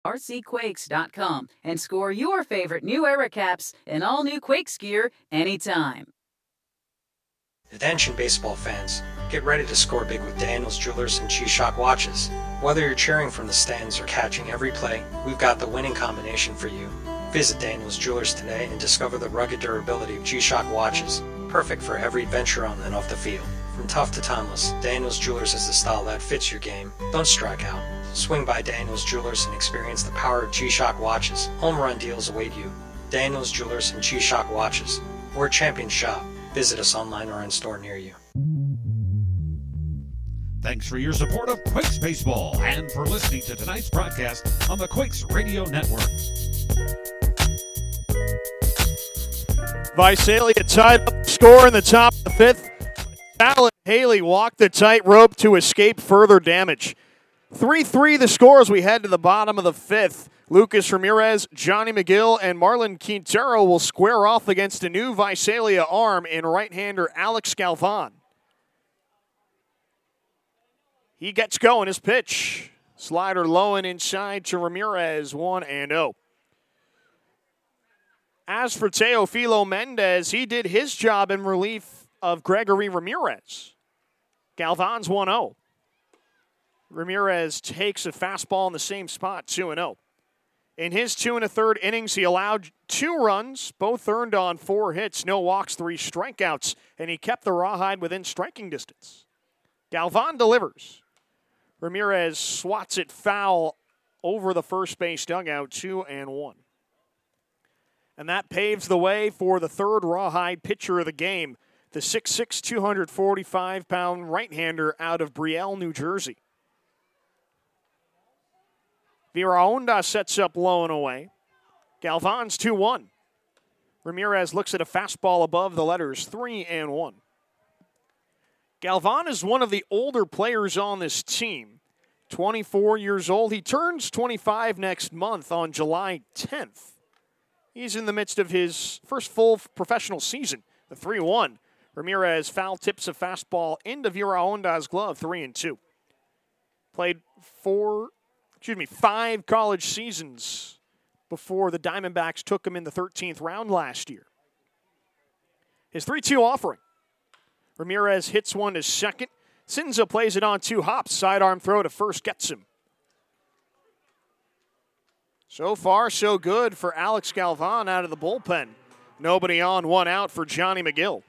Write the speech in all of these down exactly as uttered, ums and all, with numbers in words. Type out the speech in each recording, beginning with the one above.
R C Quakes dot com and score your favorite new era caps and all new Quakes gear anytime. Attention baseball fans, get ready to score big with Daniels Jewelers and G-Shock watches. Whether you're cheering from the stands or catching every play, we've got the winning combination for you. Visit Daniels Jewelers today and discover the rugged durability of G-Shock watches, perfect for every adventure on and off the field. From tough to timeless, Daniels Jewelers is the style that fits your game. Don't strike out. Swing by Daniels Jewelers and experience the power of G-Shock watches. Home run deals await you. Daniels Jewelers and G-Shock watches. We're a champion shop. Visit us online or in store near you. Thanks for your support of Quakes Baseball and for listening to tonight's broadcast on the Quakes Radio Network. Visalia tied up the score in the top of the fifth. Alan Haley walked the tightrope to escape further damage. three three the score as we head to the bottom of the fifth. Lucas Ramirez, Johnny McGill, and Marlon Quintero will square off against a new Visalia arm in right-hander Alex Galvan. He gets going his pitch. Slider low and inside to Ramirez, one and oh. As for Teofilo Mendez, he did his job in relief of Gregory Ramirez. Galvan's one oh. Ramirez takes a fastball in the same spot, two and oh. In his two and a third innings, he allowed two runs, both earned on four hits, no walks, three strikeouts, and he kept the Rawhide within striking distance. Galvan delivers. Ramirez swats it foul over the first base dugout, two and one. And that paves the way for the third Rawhide pitcher of the game, the six six, two hundred forty-five pound right-hander out of Brielle, New Jersey. Viraonda sets up low and away. Galvan's two one. Ramirez looks at a fastball above the letters, three and one. Galvan is one of the older players on this team. twenty-four years old. He turns twenty-five next month on July tenth. He's in the midst of his first full professional season. The three one. Ramirez foul tips a fastball into Viraonda's glove, three and two. Played four, excuse me, five college seasons before the Diamondbacks took him in the thirteenth round last year. His three two offering. Ramirez hits one to second. Cinza plays it on two hops. Sidearm throw to first gets him. So far, so good for Alex Galvan out of the bullpen. Nobody on, one out for Johnny McGill.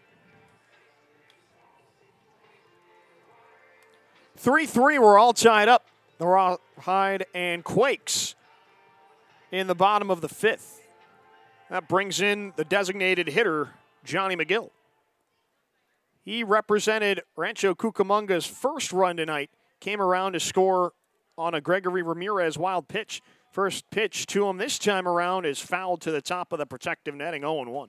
three three, we're all tied up. The Rawhide and Quakes in the bottom of the fifth. That brings in the designated hitter, Johnny McGill. He represented Rancho Cucamonga's first run tonight. Came around to score on a Gregory Ramirez wild pitch. First pitch to him this time around is fouled to the top of the protective netting, oh and one.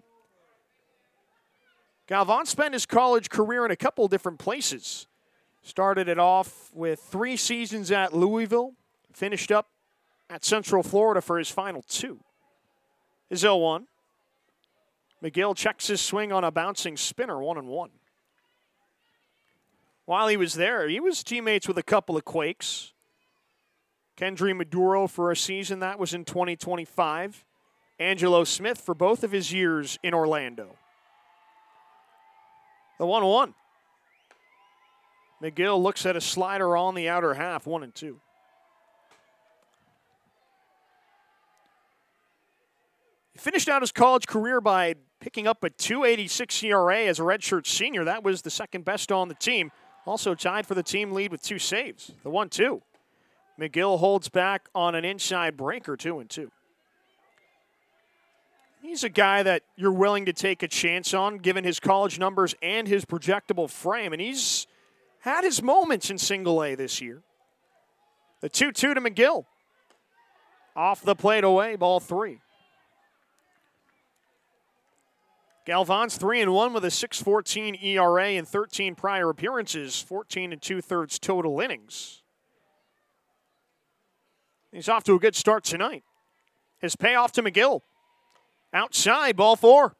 Galvan spent his college career in a couple different places. Started it off with three seasons at Louisville. Finished up at Central Florida for his final two. His oh one. McGill checks his swing on a bouncing spinner, one and one. While he was there, he was teammates with a couple of Quakes. Kendry Maduro for a season, that was in twenty twenty-five. Angelo Smith for both of his years in Orlando. The one one. McGill looks at a slider on the outer half, one and two. He finished out his college career by picking up a two eighty-six E R A as a redshirt senior. That was the second best on the team. Also tied for the team lead with two saves. The one two. McGill holds back on an inside breaker, two and two. He's a guy that you're willing to take a chance on, given his college numbers and his projectable frame, and he's had his moments in single A this year. The two two to McGill. Off the plate away, ball three. Galvan's three and one with a six fourteen E R A and thirteen prior appearances, fourteen and two-thirds total innings. He's off to a good start tonight. His payoff to McGill. Outside, ball four.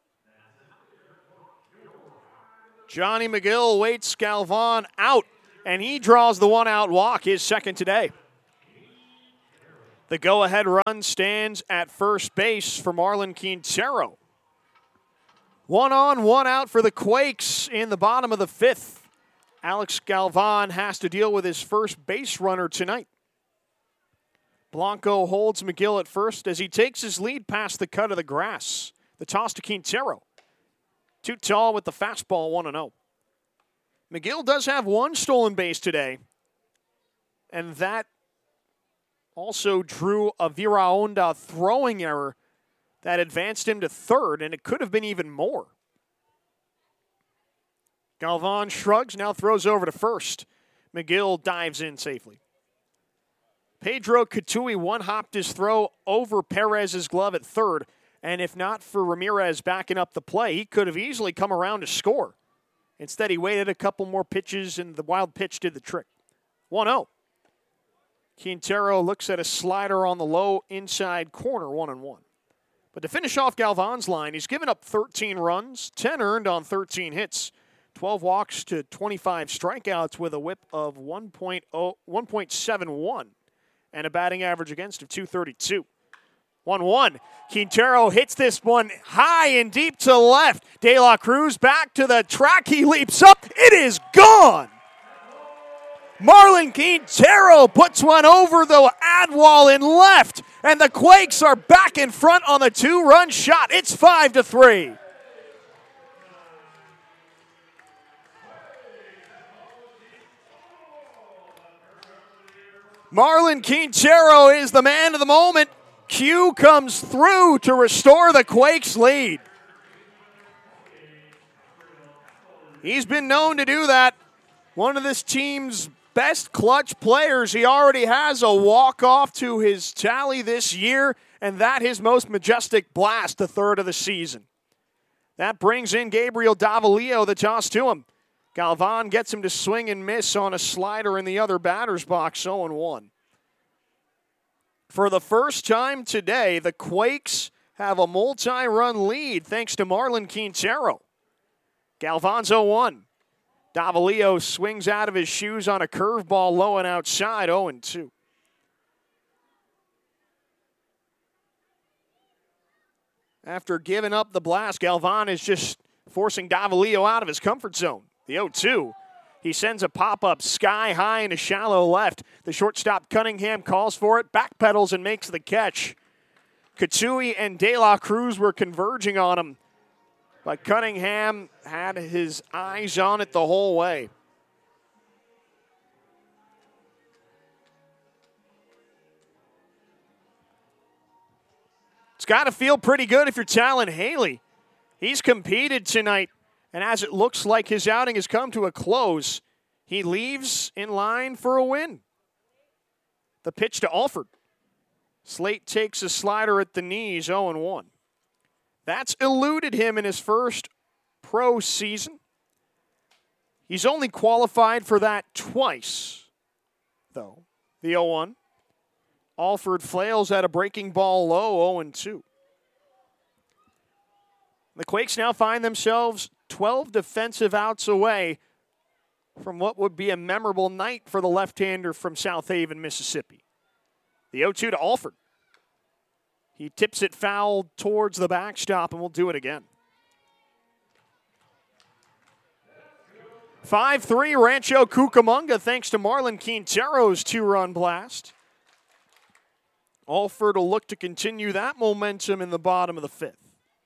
Johnny McGill waits Galvan out, and he draws the one-out walk, his second today. The go-ahead run stands at first base for Marlon Quintero. One on, one out for the Quakes in the bottom of the fifth. Alex Galvan has to deal with his first base runner tonight. Blanco holds McGill at first as he takes his lead past the cut of the grass. The toss to Quintero. Too tall with the fastball, one and oh. McGill does have one stolen base today, and that also drew a Viraonda throwing error that advanced him to third, and it could have been even more. Galvan shrugs, now throws over to first. McGill dives in safely. Pedro Katui one-hopped his throw over Perez's glove at third, and if not for Ramirez backing up the play, he could have easily come around to score. Instead, he waited a couple more pitches, and the wild pitch did the trick. one oh. Quintero looks at a slider on the low inside corner, one and one. But to finish off Galvan's line, he's given up thirteen runs, ten earned on thirteen hits, twelve walks to twenty-five strikeouts with a whip of one point seven one and a batting average against of two thirty-two. one one. Quintero hits this one high and deep to left. De La Cruz back to the track. He leaps up. It is gone. Marlon Quintero puts one over the ad wall in left, and the Quakes are back in front on the two-run shot. It's five to three. Marlon Quintero is the man of the moment. Q comes through to restore the Quakes' lead. He's been known to do that. One of this team's best clutch players. He already has a walk-off to his tally this year, and that his most majestic blast, the third of the season. That brings in Gabriel Davalillo, the toss to him. Galvan gets him to swing and miss on a slider in the other batter's box, oh and one. For the first time today, the Quakes have a multi-run lead thanks to Marlon Quintero. Galvan's oh one. Davalillo swings out of his shoes on a curveball low and outside, oh and two. After giving up the blast, Galvan is just forcing Davalillo out of his comfort zone. The oh two. He sends a pop-up sky high into shallow left. The shortstop Cunningham calls for it, backpedals and makes the catch. Katui and De La Cruz were converging on him, but Cunningham had his eyes on it the whole way. It's got to feel pretty good if you're Talon Haley. He's competed tonight, and as it looks like his outing has come to a close, he leaves in line for a win. The pitch to Alford. Slate takes a slider at the knees, oh and one. That's eluded him in his first pro season. He's only qualified for that twice, though. The oh one. Alford flails at a breaking ball low, oh and two. The Quakes now find themselves twelve defensive outs away from what would be a memorable night for the left-hander from South Haven, Mississippi. The oh two to Alford. He tips it foul towards the backstop, and we'll do it again. five three Rancho Cucamonga thanks to Marlon Quintero's two-run blast. Alford will look to continue that momentum in the bottom of the fifth.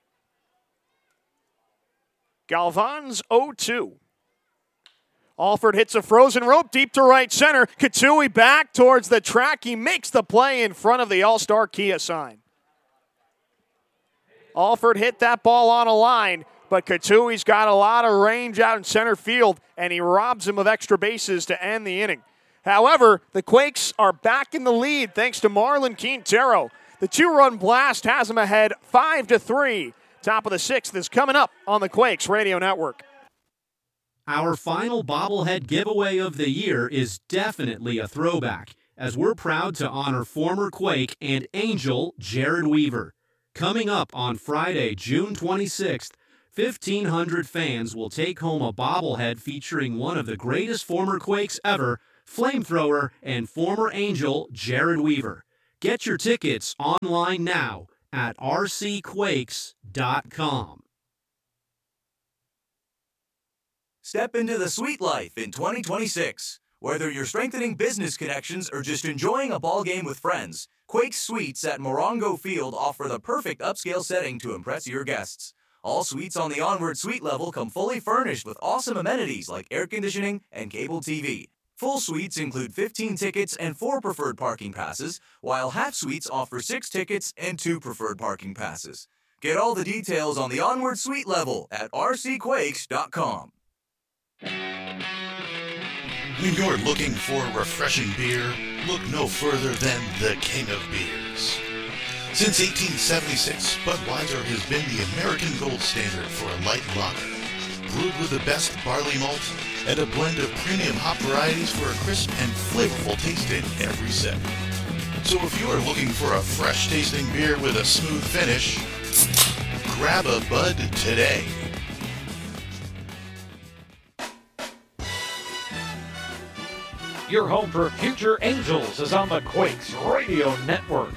Galvan's oh two. Alford hits a frozen rope deep to right center. Katui back towards the track. He makes the play in front of the All-Star Kia sign. Alford hit that ball on a line, but Katui's got a lot of range out in center field, and he robs him of extra bases to end the inning. However, the Quakes are back in the lead thanks to Marlon Quintero. The two-run blast has him ahead five to three. Top of the sixth is coming up on the Quakes Radio Network. Our final bobblehead giveaway of the year is definitely a throwback, as we're proud to honor former Quake and Angel Jared Weaver. Coming up on Friday, June twenty-sixth, fifteen hundred fans will take home a bobblehead featuring one of the greatest former Quakes ever, flamethrower and former Angel Jared Weaver. Get your tickets online now at r c quakes dot com. Step into the sweet life in twenty twenty-six. Whether you're strengthening business connections or just enjoying a ball game with friends, Quake's Suites at Morongo Field offer the perfect upscale setting to impress your guests. All suites on the Onward Suite level come fully furnished with awesome amenities like air conditioning and cable T V. Full suites include fifteen tickets and four preferred parking passes, while half suites offer six tickets and two preferred parking passes. Get all the details on the Onward Suite level at r c quakes dot com. When you're looking for refreshing beer, look no further than the King of Beers. Since eighteen seventy-six, Budweiser has been the American gold standard for a light lager. Brewed with the best barley malt and a blend of premium hop varieties for a crisp and flavorful taste in every sip. So if you are looking for a fresh-tasting beer with a smooth finish, grab a Bud today. Your home for future Angels is on the Quakes Radio Network.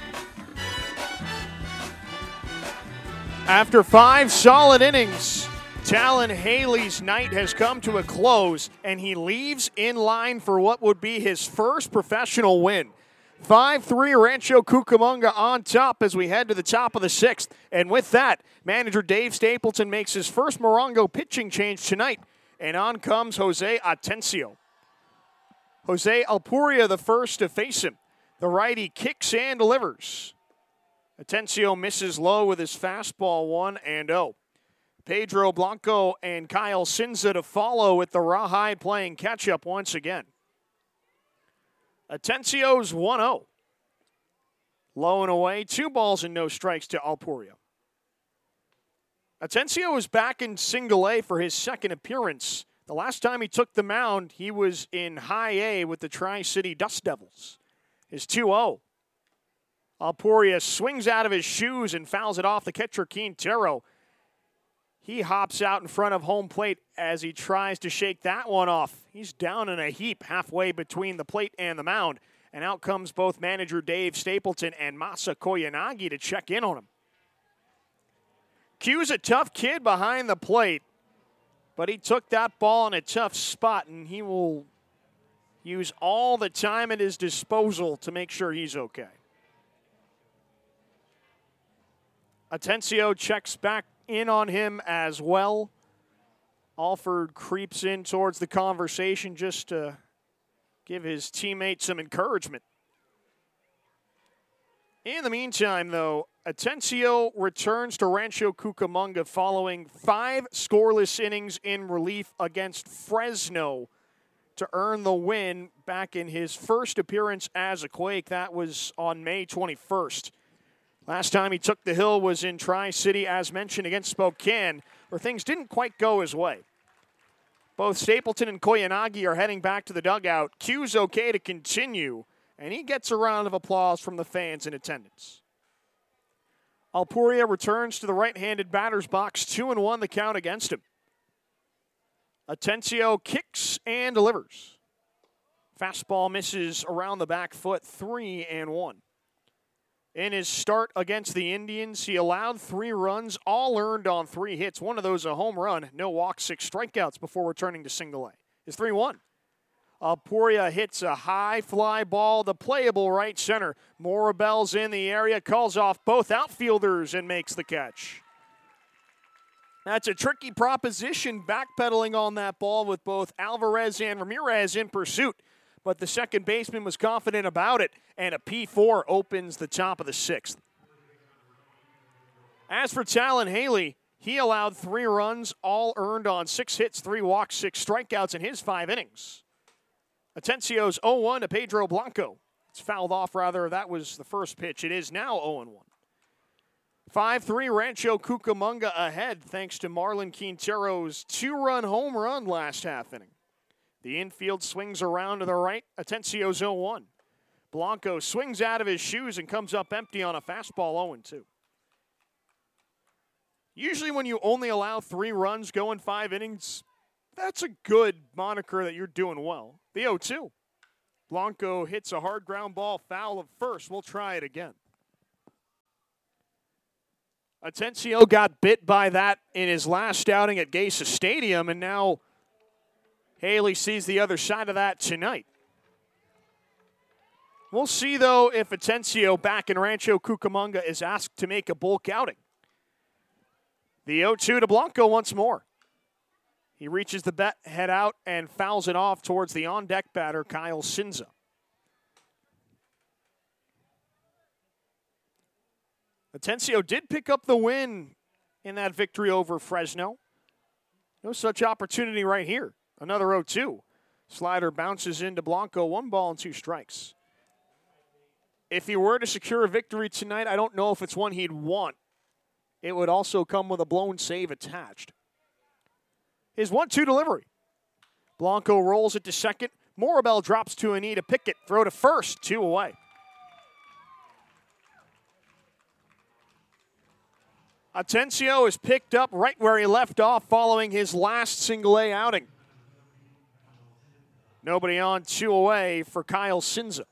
After five solid innings, Talon Haley's night has come to a close, and he leaves in line for what would be his first professional win. five three Rancho Cucamonga on top as we head to the top of the sixth. And with that, manager Dave Stapleton makes his first Morongo pitching change tonight, and on comes Jose Atencio. Jose Alpuria the first to face him. The righty kicks and delivers. Atencio misses low with his fastball one and oh. Pedro Blanco and Kyle Sinza to follow with the rawhide playing catch-up once again. Atencio's one oh. Low and away, two balls and no strikes to Alpuria. Atencio is back in single A for his second appearance. The last time he took the mound, he was in high A with the Tri-City Dust Devils. His two oh. Alpuria swings out of his shoes and fouls it off the catcher Quintero. He hops out in front of home plate as he tries to shake that one off. He's down in a heap halfway between the plate and the mound. And out comes both manager Dave Stapleton and Masa Koyanagi to check in on him. Q's a tough kid behind the plate, but he took that ball in a tough spot, and he will use all the time at his disposal to make sure he's okay. Atencio checks back in on him as well. Alford creeps in towards the conversation just to give his teammate some encouragement. In the meantime, though, Atencio returns to Rancho Cucamonga following five scoreless innings in relief against Fresno to earn the win back in his first appearance as a Quake. That was on May twenty-first. Last time he took the hill was in Tri-City, as mentioned, against Spokane, where things didn't quite go his way. Both Stapleton and Koyanagi are heading back to the dugout. Q's okay to continue, and he gets a round of applause from the fans in attendance. Alpuria returns to the right-handed batter's box, two and one the count against him. Atencio kicks and delivers. Fastball misses around the back foot, three and one. In his start against the Indians, he allowed three runs, all earned on three hits. One of those a home run, no walks, six strikeouts before returning to single A. It's three one. Alpuria hits a high fly ball to playable right center. Morabel's in the area, calls off both outfielders and makes the catch. That's a tricky proposition, backpedaling on that ball with both Alvarez and Ramirez in pursuit. But the second baseman was confident about it, and a P four opens the top of the sixth. As for Talon Haley, he allowed three runs, all earned on six hits, three walks, six strikeouts in his five innings. Atencio's oh one to Pedro Blanco. It's fouled off, rather. That was the first pitch. It is now oh one. five three Rancho Cucamonga ahead thanks to Marlon Quintero's two-run home run last half inning. The infield swings around to the right. Atencio's oh one. Blanco swings out of his shoes and comes up empty on a fastball oh two. Usually when you only allow three runs go in five innings, that's a good moniker that you're doing well. The oh two. Blanco hits a hard ground ball foul of first. We'll try it again. Atencio got bit by that in his last outing at Geisa Stadium, and now Haley sees the other side of that tonight. We'll see, though, if Atencio back in Rancho Cucamonga is asked to make a bulk outing. The oh two to Blanco once more. He reaches the bet, head out, and fouls it off towards the on-deck batter, Kyle Sinza. Atencio did pick up the win in that victory over Fresno. No such opportunity right here. Another oh two. Slider bounces into Blanco, one ball and two strikes. If he were to secure a victory tonight, I don't know if it's one he'd want. It would also come with a blown save attached. His one two delivery. Blanco rolls it to second. Morabel drops to a knee to Pickett. Throw to first, two away. Atencio is picked up right where he left off following his last single-A outing. Nobody on, two away for Kyle Sinza.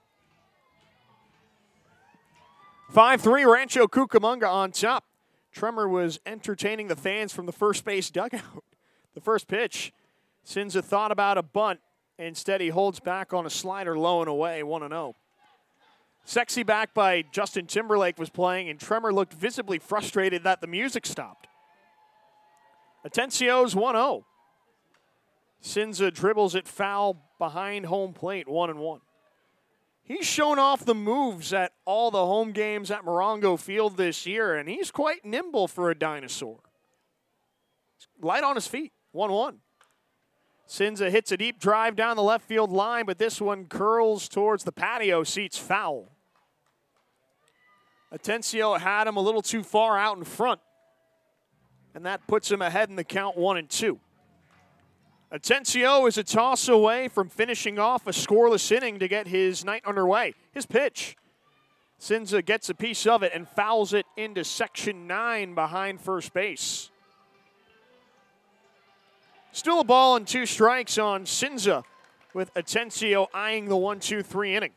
five three, Rancho Cucamonga on top. Tremor was entertaining the fans from the first base dugout. The first pitch, Sinza thought about a bunt. Instead, he holds back on a slider low and away, one and oh. Sexy back by Justin Timberlake was playing, and Tremor looked visibly frustrated that the music stopped. Atencio's one oh. Sinza dribbles it foul behind home plate, one and one. He's shown off the moves at all the home games at Morongo Field this year, and he's quite nimble for a dinosaur. Light on his feet, one one. Sinza hits a deep drive down the left field line, but this one curls towards the patio seats, foul. Atencio had him a little too far out in front, and that puts him ahead in the count, one and two. Atencio is a toss away from finishing off a scoreless inning to get his night underway. His pitch. Sinza gets a piece of it and fouls it into section nine behind first base. Still a ball and two strikes on Sinza, with Atencio eyeing the one two three inning.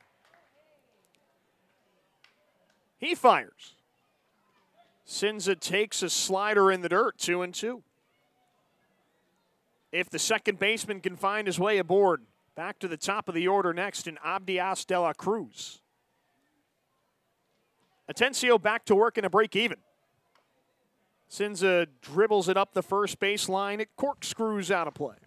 He fires. Sinza takes a slider in the dirt, two and two. If the second baseman can find his way aboard, back to the top of the order next in Abdias de la Cruz. Atencio back to work in a break even. Sinza dribbles it up the first baseline. It corkscrews out of play.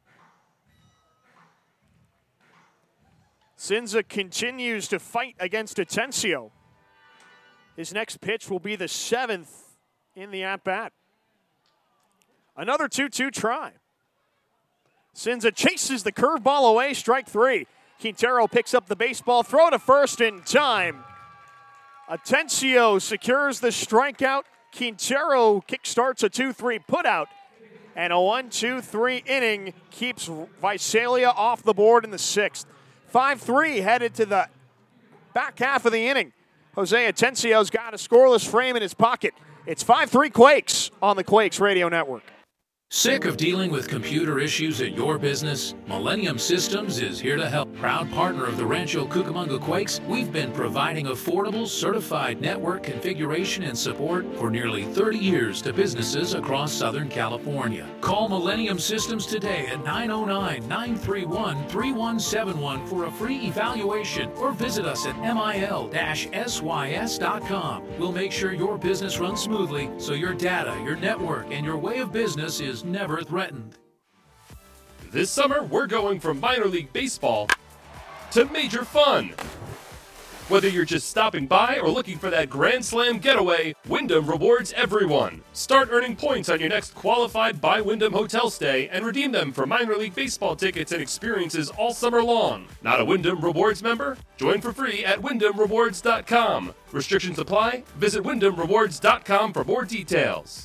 Sinza continues to fight against Atencio. His next pitch will be the seventh in the at-bat. Another two two try. Sinza chases the curveball away, strike three. Quintero picks up the baseball, throw to first in time. Atencio secures the strikeout. Quintero kickstarts a two three putout. And a one two three inning keeps Visalia off the board in the sixth. five three headed to the back half of the inning. Jose Atencio's got a scoreless frame in his pocket. It's five three Quakes on the Quakes Radio Network. Sick of dealing with computer issues at your business? Millennium Systems is here to help. Proud partner of the Rancho Cucamonga Quakes, we've been providing affordable, certified network configuration and support for nearly thirty years to businesses across Southern California. Call Millennium Systems today at nine oh nine, nine three one, three one seven one for a free evaluation, or visit us at mil dash s y s dot com. We'll make sure your business runs smoothly so your data, your network, and your way of business is never threatened. This summer, we're going from minor league baseball to major fun. Whether you're just stopping by or looking for that Grand Slam getaway, Wyndham rewards everyone. Start earning points on your next qualified by Wyndham hotel stay and redeem them for minor league baseball tickets and experiences all summer long. Not a Wyndham Rewards member? Join for free at wyndham rewards dot com. Restrictions apply. Visit wyndham rewards dot com for more details.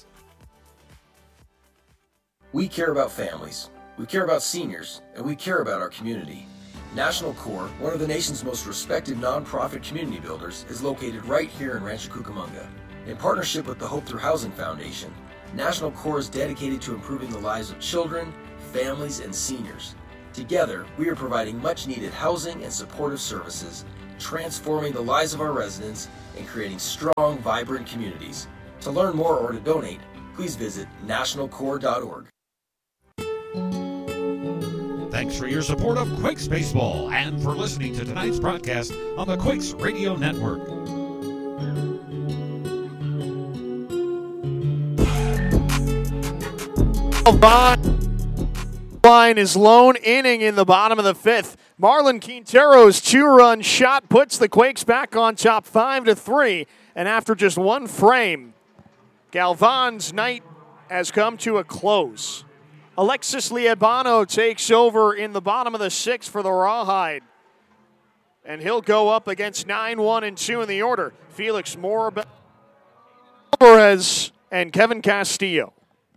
We care about families, we care about seniors, and we care about our community. National Core, one of the nation's most respected nonprofit community builders, is located right here in Rancho Cucamonga. In partnership with the Hope Through Housing Foundation, National Core is dedicated to improving the lives of children, families, and seniors. Together, we are providing much-needed housing and supportive services, transforming the lives of our residents and creating strong, vibrant communities. To learn more or to donate, please visit national core dot org. Thanks for your support of Quakes Baseball and for listening to tonight's broadcast on the Quakes Radio Network. Line is lone inning in the bottom of the fifth. Marlon Quintero's two-run shot puts the Quakes back on top five to three. And after just one frame, Galvan's night has come to a close. Alexis Liabano takes over in the bottom of the sixth for the Rawhide. And he'll go up against nine one and two in the order. Felix Morabel, Alvarez, and Kevin Castillo.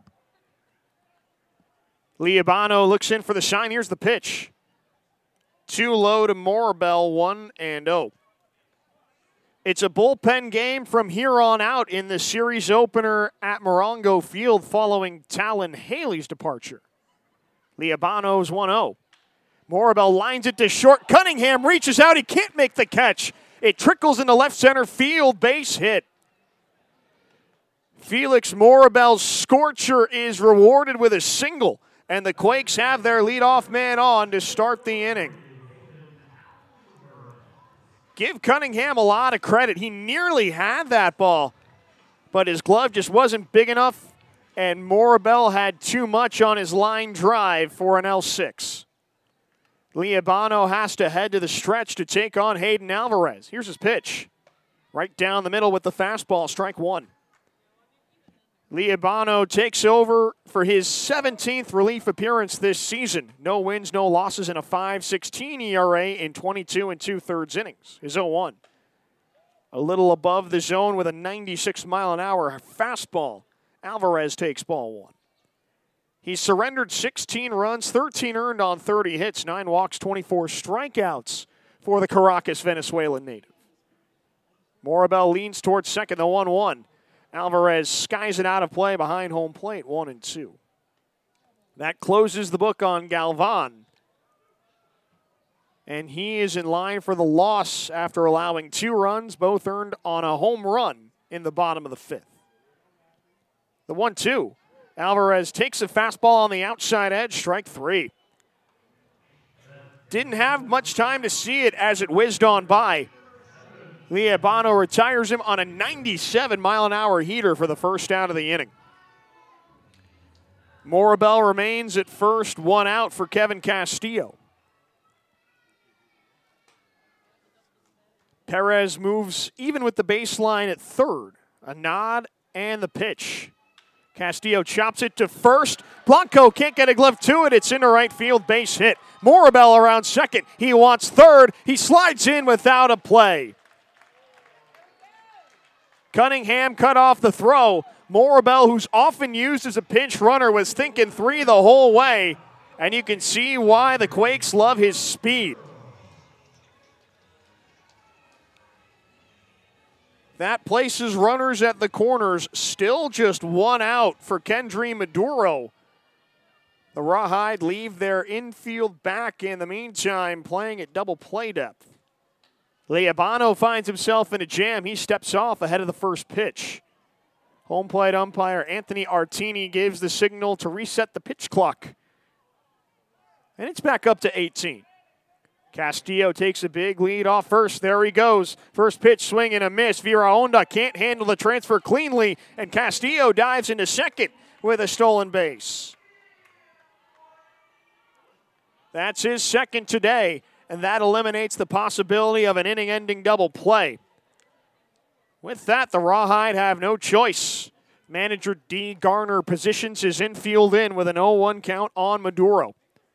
Liabano looks in for the shine. Here's the pitch. Too low to Morabel, one and oh. It's a bullpen game from here on out in the series opener at Morongo Field following Talon Haley's departure. Liabano's one oh. Morabel lines it to short. Cunningham reaches out. He can't make the catch. It trickles into left center field. Base hit. Felix Morabel's scorcher is rewarded with a single, and the Quakes have their leadoff man on to start the inning. Give Cunningham a lot of credit. He nearly had that ball, but his glove just wasn't big enough, and Morabel had too much on his line drive for an L six. Liabano has to head to the stretch to take on Hayden Alvarez. Here's his pitch. Right down the middle with the fastball, strike one. Liabano takes over for his seventeenth relief appearance this season. No wins, no losses, and a five sixteen E R A in twenty-two and two-thirds innings. His oh one. A little above the zone with a ninety-six mile an hour fastball. Alvarez takes ball one. He's surrendered sixteen runs, thirteen earned on thirty hits, nine walks, twenty-four strikeouts for the Caracas Venezuelan native. Morabel leans towards second, the one one. Alvarez skies it out of play behind home plate, one and two. That closes the book on Galvan. And he is in line for the loss after allowing two runs, both earned on a home run in the bottom of the fifth. The one two. Alvarez takes a fastball on the outside edge, strike three. Didn't have much time to see it as it whizzed on by. Liabano retires him on a ninety-seven mile an hour heater for the first out of the inning. Morabel remains at first, one out for Kevin Castillo. Perez moves even with the baseline at third. A nod and the pitch. Castillo chops it to first. Blanco can't get a glove to it. It's into right field, base hit. Morabel around second. He wants third. He slides in without a play. Cunningham cut off the throw. Morabel, who's often used as a pinch runner, was thinking three the whole way, and you can see why the Quakes love his speed. That places runners at the corners, still just one out for Kendry Maduro. The Rawhide leave their infield back in the meantime, playing at double play depth. Liabano finds himself in a jam. He steps off ahead of the first pitch. Home plate umpire Anthony Artini gives the signal to reset the pitch clock. And it's back up to eighteen. Castillo takes a big lead off first. There he goes. First pitch swing and a miss. Viraonda can't handle the transfer cleanly, and Castillo dives into second with a stolen base. That's his second today, and that eliminates the possibility of an inning-ending double play. With that, the Rawhide have no choice. Manager D. Garner positions his infield in with an oh one count on Maduro.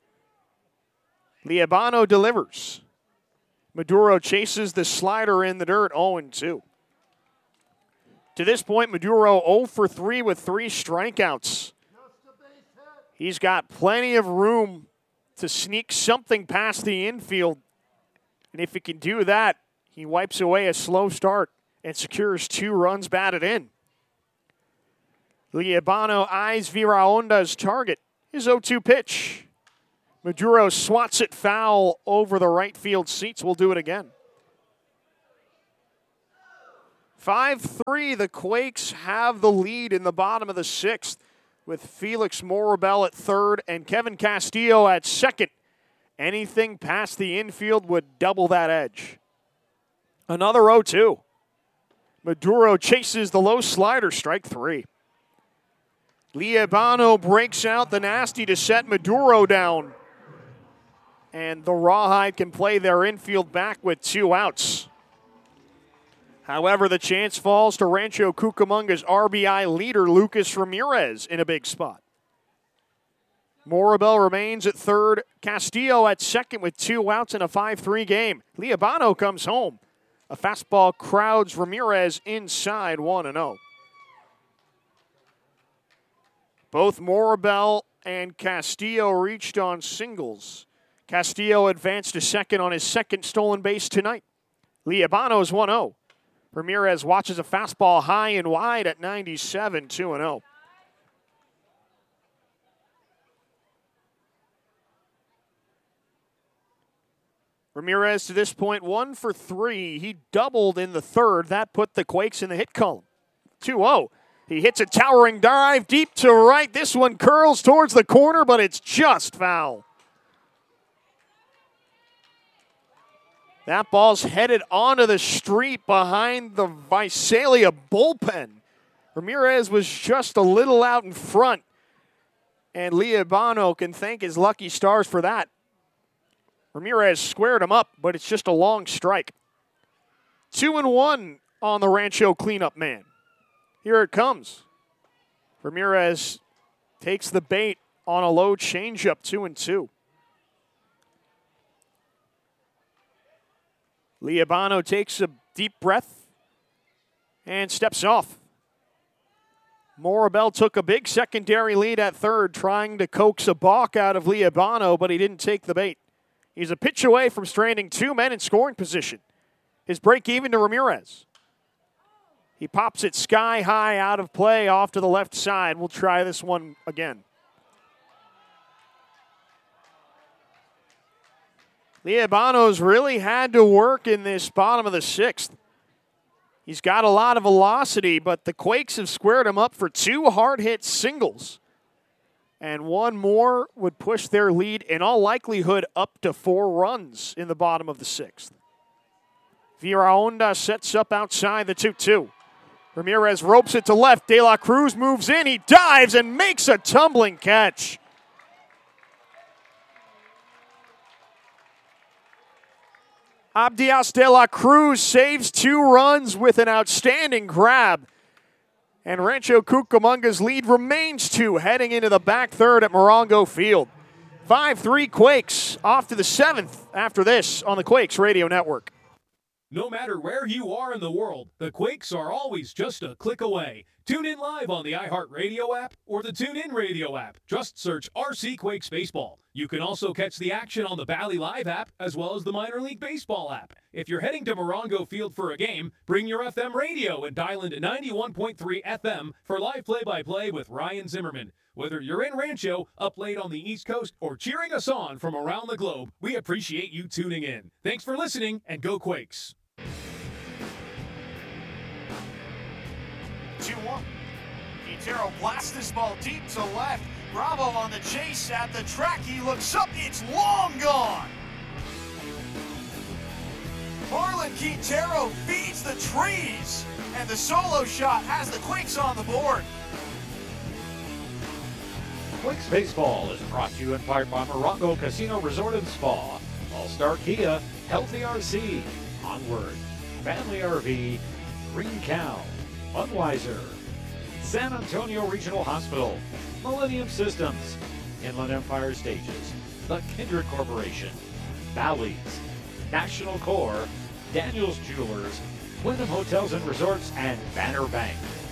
Liabano delivers. Maduro chases the slider in the dirt, oh and two. To this point, Maduro oh for three with three strikeouts. He's got plenty of room to sneak something past the infield. And if he can do that, he wipes away a slow start and secures two runs batted in. Liabano eyes Viraonda's target. His oh two pitch. Maduro swats it foul over the right field seats. We'll do it again. five three, the Quakes have the lead in the bottom of the sixth with Felix Morabel at third and Kevin Castillo at second. Anything past the infield would double that edge. Another oh two. Maduro chases the low slider, strike three. Liebano breaks out the nasty to set Maduro down. And the Rawhide can play their infield back with two outs. However, the chance falls to Rancho Cucamonga's R B I leader, Lucas Ramirez, in a big spot. Morabel remains at third. Castillo at second with two outs in a five three game. Liebano comes home. A fastball crowds Ramirez inside one and oh. Both Morabel and Castillo reached on singles. Castillo advanced to second on his second stolen base tonight. Liebano's one oh. Ramirez watches a fastball high and wide at ninety-seven, two and oh. Ramirez to this point one for three. He doubled in the third. That put the Quakes in the hit column. two oh. He hits a towering dive deep to right. This one curls towards the corner, but it's just foul. That ball's headed onto the street behind the Visalia bullpen. Ramirez was just a little out in front, and Liebano can thank his lucky stars for that. Ramirez squared him up, but it's just a long strike. Two and one on the Rancho cleanup man. Here it comes. Ramirez takes the bait on a low changeup, two and two. Liebano takes a deep breath and steps off. Morabel took a big secondary lead at third, trying to coax a balk out of Liebano, but he didn't take the bait. He's a pitch away from stranding two men in scoring position. His break even to Ramirez. He pops it sky high out of play off to the left side. We'll try this one again. Liebano's really had to work in this bottom of the sixth. He's got a lot of velocity, but the Quakes have squared him up for two hard-hit singles. And one more would push their lead, in all likelihood, up to four runs in the bottom of the sixth. Viraonda sets up outside the two two. Ramirez ropes it to left. De La Cruz moves in. He dives and makes a tumbling catch. Abdias De La Cruz saves two runs with an outstanding grab. And Rancho Cucamonga's lead remains two heading into the back third at Morongo Field. five three Quakes off to the seventh after this on the Quakes Radio Network. No matter where you are in the world, the Quakes are always just a click away. Tune in live on the iHeartRadio app or the TuneIn Radio app. Just search R C Quakes Baseball. You can also catch the action on the Bally Live app as well as the Minor League Baseball app. If you're heading to Morongo Field for a game, bring your F M radio and dial into ninety-one point three F M for live play-by-play with Ryan Zimmerman. Whether you're in Rancho, up late on the East Coast, or cheering us on from around the globe, we appreciate you tuning in. Thanks for listening, and go Quakes! two one. Quintero blasts this ball deep to left. Bravo on the chase at the track. He looks up. It's long gone. Marlon Quintero feeds the trees. And the solo shot has the Quakes on the board. Quakes Baseball is brought to you in part by Morongo Casino Resort and Spa, All-Star Kia, Healthy R C, Onward, Family R V, Green Cow, Budweiser, San Antonio Regional Hospital, Millennium Systems, Inland Empire Stages, The Kindred Corporation, Bally's, National Corps, Daniels Jewelers, Wyndham Hotels and Resorts, and Banner Bank.